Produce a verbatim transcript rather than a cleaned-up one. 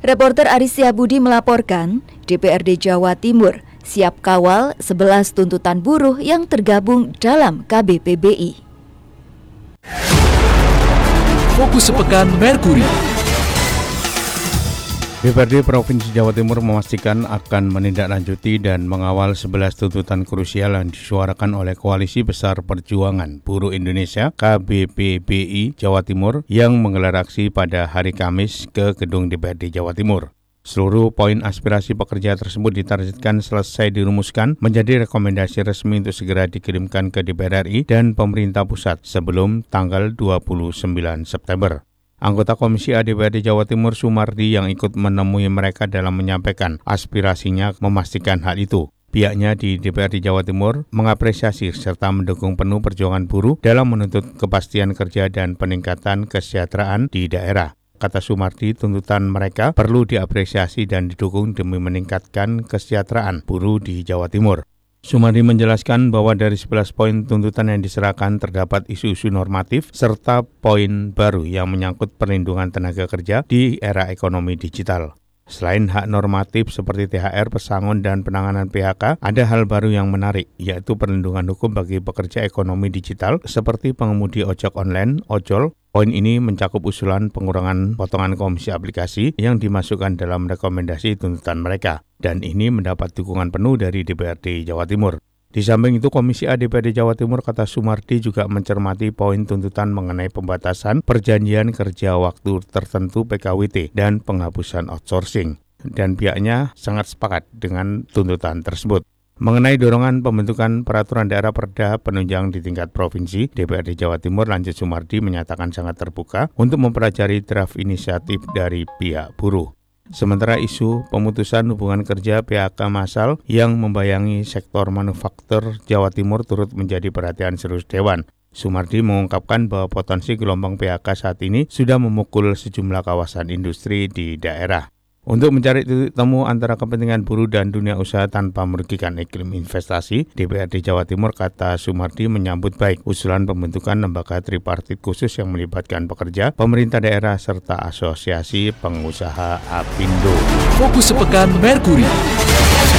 Reporter Aris Budi melaporkan, D P R D Jawa Timur siap kawal sebelas tuntutan buruh yang tergabung dalam K B P B I. Fokus sepekan Merkuri. D P R D Provinsi Jawa Timur memastikan akan menindaklanjuti dan mengawal sebelas tuntutan krusial yang disuarakan oleh Koalisi Besar Perjuangan Buruh Indonesia K B P B I Jawa Timur yang menggelar aksi pada hari Kamis ke Gedung D P R D Jawa Timur. Seluruh poin aspirasi pekerja tersebut ditargetkan selesai dirumuskan menjadi rekomendasi resmi untuk segera dikirimkan ke D P R R I dan pemerintah pusat sebelum tanggal dua puluh sembilan September. Anggota Komisi A D P R D Jawa Timur Sumardi yang ikut menemui mereka dalam menyampaikan aspirasinya memastikan hal itu. Pihaknya di D P R D Jawa Timur mengapresiasi serta mendukung penuh perjuangan buruh dalam menuntut kepastian kerja dan peningkatan kesejahteraan di daerah. Kata Sumardi, tuntutan mereka perlu diapresiasi dan didukung demi meningkatkan kesejahteraan buruh di Jawa Timur. Sumardi menjelaskan bahwa dari sebelas poin tuntutan yang diserahkan terdapat isu-isu normatif serta poin baru yang menyangkut perlindungan tenaga kerja di era ekonomi digital. Selain hak normatif seperti T H R, pesangon, dan penanganan P H K, ada hal baru yang menarik, yaitu perlindungan hukum bagi pekerja ekonomi digital seperti pengemudi ojek online, ojol. Poin ini mencakup usulan pengurangan potongan komisi aplikasi yang dimasukkan dalam rekomendasi tuntutan mereka, dan ini mendapat dukungan penuh dari D P R D Jawa Timur. Di samping itu, Komisi A D P R D Jawa Timur, kata Sumardi, juga mencermati poin tuntutan mengenai pembatasan perjanjian kerja waktu tertentu P K W T dan penghapusan outsourcing, dan pihaknya sangat sepakat dengan tuntutan tersebut. Mengenai dorongan pembentukan peraturan daerah perda penunjang di tingkat provinsi, D P R D Jawa Timur, lanjut Sumardi, menyatakan sangat terbuka untuk mempelajari draft inisiatif dari pihak buruh. Sementara isu pemutusan hubungan kerja P H K massal yang membayangi sektor manufaktur Jawa Timur turut menjadi perhatian serius Dewan. Sumardi mengungkapkan bahwa potensi gelombang P H K saat ini sudah memukul sejumlah kawasan industri di daerah. Untuk mencari titik temu antara kepentingan buruh dan dunia usaha tanpa merugikan iklim investasi, D P R D Jawa Timur, kata Sumardi, menyambut baik usulan pembentukan lembaga tripartit khusus yang melibatkan pekerja, pemerintah daerah, serta asosiasi pengusaha Apindo. Fokus sepekan Merkuri.